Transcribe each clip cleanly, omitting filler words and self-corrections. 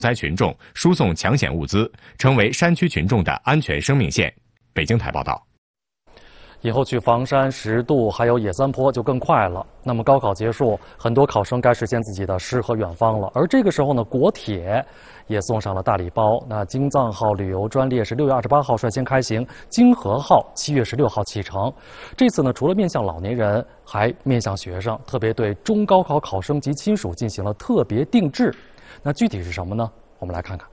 灾群众输送抢险物资，成为山区群众的安全生命线。北京台报道。 以后去房山、十渡还有野三坡就更快了。那么高考结束，很多考生该实现自己的诗和远方了。而这个时候呢，国铁也送上了大礼包。那京藏号旅游专列是6月28号率先开行，京河号7月16号启程。这次呢，除了面向老年人，还面向学生，特别对中高考考生及亲属进行了特别定制。那具体是什么呢？我们来看看。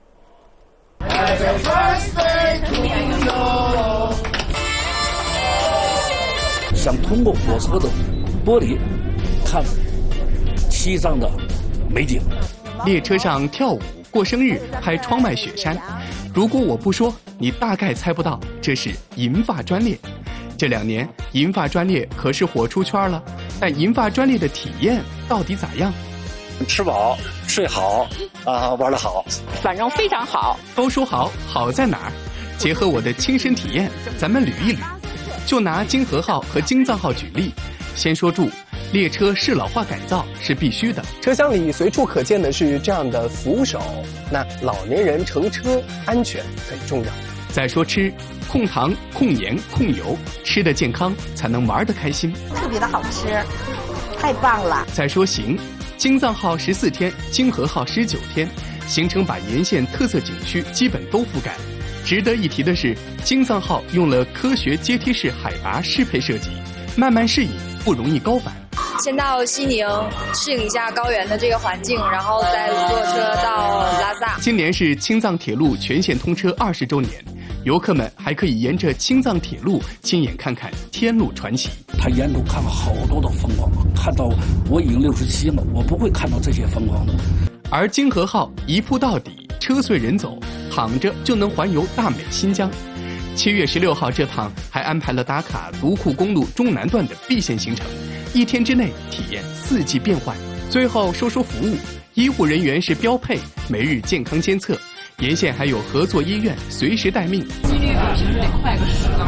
想通过火车的玻璃看西藏的美景。 列车上跳舞、过生日，还窗外雪山。如果我不说，你大概猜不到，这是银发专列。这2年，银发专列可是火出圈了。但银发专列的体验到底咋样？ 吃饱、睡好玩得好， 反正非常好。 都说好，好在哪儿？结合我的亲身体验，咱们捋一捋。就拿京河号和京藏号举例，先说住，列车适老化改造是必须的。 车厢里随处可见的是这样的扶手，那老年人乘车安全很重要。 再说吃，控糖、控盐、控油，吃得健康才能玩得开心， 特别的好吃，太棒了。 再说行，京藏号14天，京河号19天，行程把沿线特色景区基本都覆盖。值得一提的是，京藏号用了科学阶梯式海拔适配设计，慢慢适应，不容易高反。 先到西宁适应一下高原的这个环境，然后再坐车到拉萨。 今年是青藏铁路全线通车20周年，游客们还可以沿着青藏铁路亲眼看看天路传奇。 他沿途看了好多的风光，看到我已经67了，我不会看到这些风光的。 而京河号一铺到底，车随人走，躺着就能环游大美新疆。7月16号这趟还安排了打卡独库公路中南段的必线行程，1天之内体验4季变换。最后说说服务，医护人员是标配，每日健康监测，沿线还有合作医院随时待命。 几率比平时得快个10到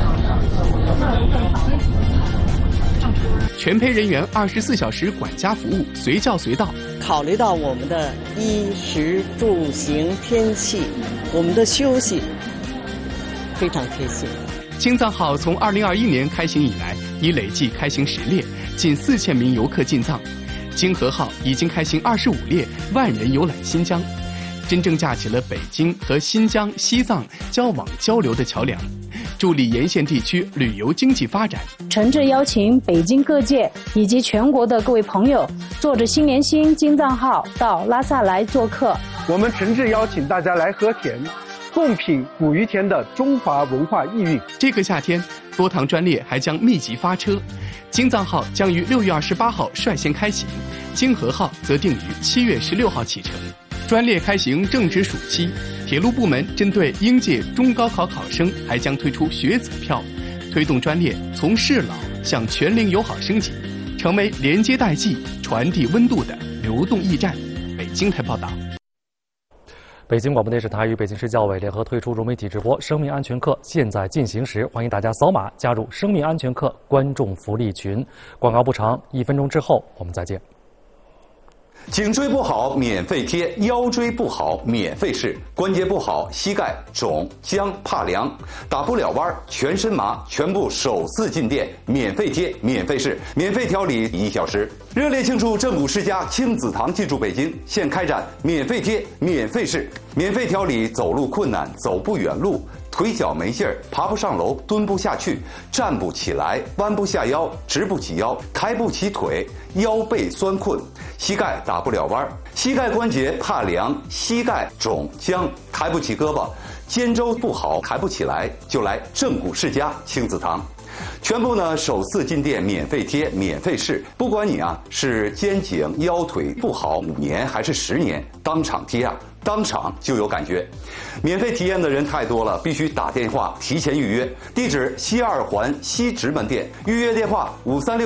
20%。 全陪人员24小时管家服务，随叫随到。 考虑到我们的衣食住行天气，我们的休息，非常贴心。 京藏号从2021年开行以来，已累计开行10列，近4000名游客进藏。京河号已经开行25列，万人游览新疆，真正架起了北京和新疆、西藏交往交流的桥梁，助力沿线地区旅游经济发展。 诚挚邀请北京各界以及全国的各位朋友，坐着新年星京藏号到拉萨来做客。 我们诚挚邀请大家来和田，共品古于田的中华文化意蕴。 这个夏天，多趟专列还将密集发车。京藏号将于6月28号率先开行，京河号则定于7月16号启程。专列开行正值暑期，铁路部门针对应届中高考考生，还将推出学子票，推动专列从适老向全龄友好升级，成为连接代际、传递温度的流动驿站。北京台报道。 北京广播电视台与北京市教委联合推出融媒体直播生命安全课现在进行时，欢迎大家扫码加入生命安全课观众福利群。广告不长，1分钟之后我们再见。 颈椎不好免费贴，腰椎不好免费试，关节不好膝盖肿僵怕凉打不了弯全身麻，全部首次进店免费贴免费试免费调理1小时。热烈庆祝正骨世家亲子堂进驻北京，现开展免费贴免费试免费调理走路困难走不远路，腿脚没劲儿，爬不上楼，蹲不下去，站不起来，弯不下腰，直不起腰，抬不起腿，腰背酸困，膝盖打不了弯，膝盖关节怕凉，膝盖肿僵，抬不起胳膊，肩周不好，抬不起来，就来正骨世家亲子堂。全部呢首次进店免费贴免费试，不管你是肩颈腰腿不好5年还是10年，当场贴当场就有感觉。免费体验的人太多了，必须打电话提前预约。地址西2环西直门店，预约电话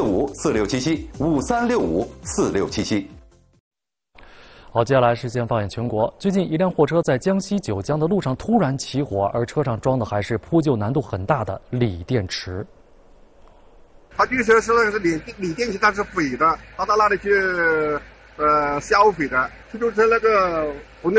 5365467753654677。 好，接下来视线放眼全国。最近一辆货车在江西九江的路上突然起火，而车上装的还是扑救难度很大的锂电池。 他这个时候是那个是锂电池，它是毁的，他到那里去消费的出租车那个